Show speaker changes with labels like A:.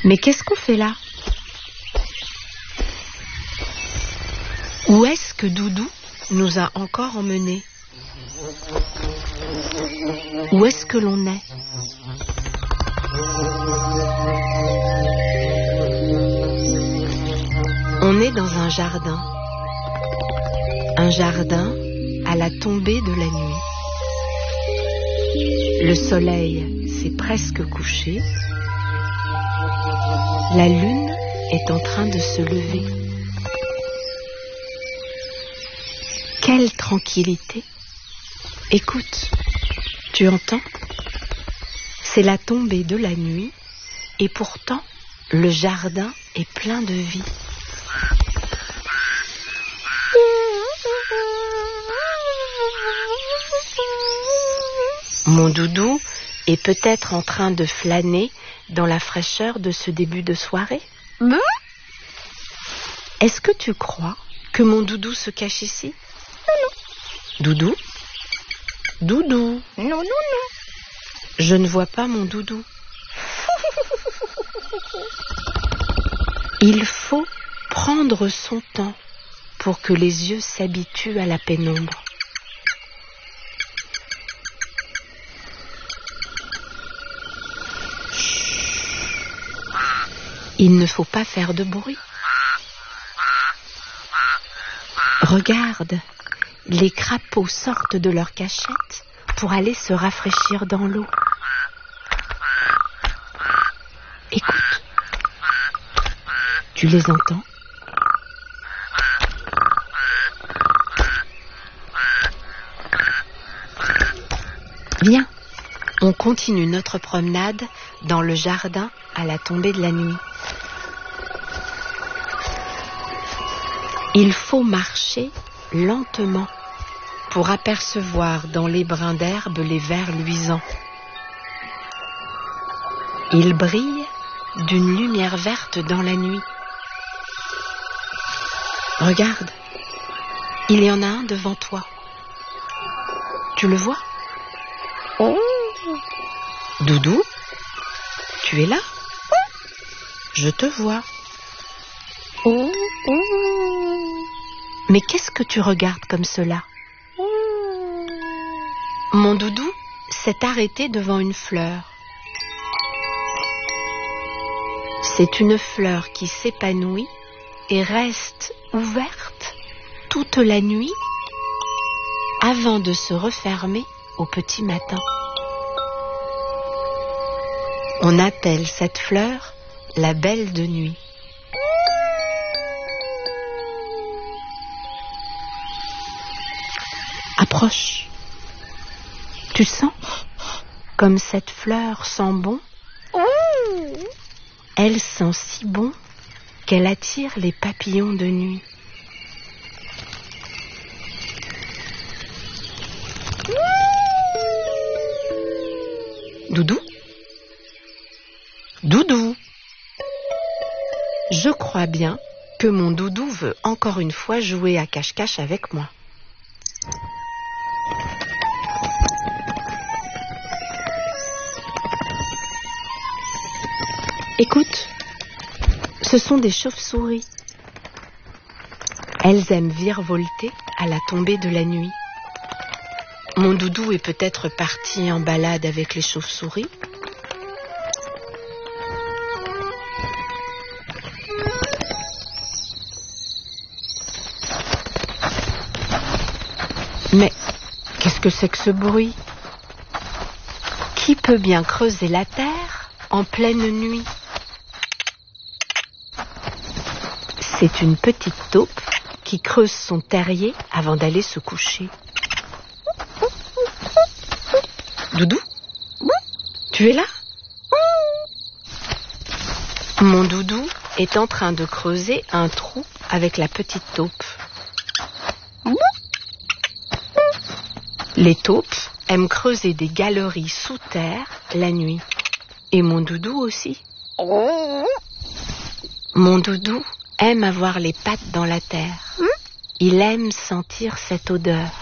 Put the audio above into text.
A: Mais qu'est-ce qu'on fait là? Où est-ce que Doudou nous a encore emmenés? Où est-ce que l'on est? On est dans un jardin à la tombée de la nuit. Le soleil s'est presque couché. La lune est en train de se lever. Quelle tranquillité! Écoute, tu entends? C'est la tombée de la nuit et pourtant le jardin est plein de vie. Mon Doudou est peut-être en train de flâner dans la fraîcheur de ce début de soirée. Est-ce que tu crois que mon Doudou se cache ici? Non. Doudou? Doudou?
B: Non.
A: Je ne vois pas mon Doudou. Il faut prendre son temps pour que les yeux s'habituent à la pénombre. Il ne faut pas faire de bruit. Regarde, les crapauds sortent de leur cachette pour aller se rafraîchir dans l'eau. Écoute, tu les entends? Viens, on continue notre promenade dans le jardin à la tombée de la nuit. Il faut marcher lentement pour apercevoir dans les brins d'herbe les vers luisants. Ils brillent d'une lumière verte dans la nuit. Regarde, il y en a un devant toi. Tu le vois? Doudou, tu es là? Je te vois. Mais qu'est-ce que tu regardes comme cela? Mon Doudou s'est arrêté devant une fleur. C'est une fleur qui s'épanouit et reste ouverte toute la nuit avant de se refermer au petit matin. On appelle cette fleur la belle de nuit. Approche. Tu sens comme cette fleur sent bon? Elle sent si bon qu'elle attire les papillons de nuit. Doudou? Doudou? Je crois bien que mon Doudou veut encore une fois jouer à cache-cache avec moi. Écoute, ce sont des chauves-souris. Elles aiment virevolter à la tombée de la nuit. Mon Doudou est peut-être parti en balade avec les chauves-souris. Mais qu'est-ce que c'est que ce bruit? Qui peut bien creuser la terre en pleine nuit? C'est une petite taupe qui creuse son terrier avant d'aller se coucher. Doudou? Tu es là? Mon Doudou est en train de creuser un trou avec la petite taupe. Les taupes aiment creuser des galeries sous terre la nuit. Et mon Doudou aussi. Mon Doudou aime avoir les pattes dans la terre. Il aime sentir cette odeur.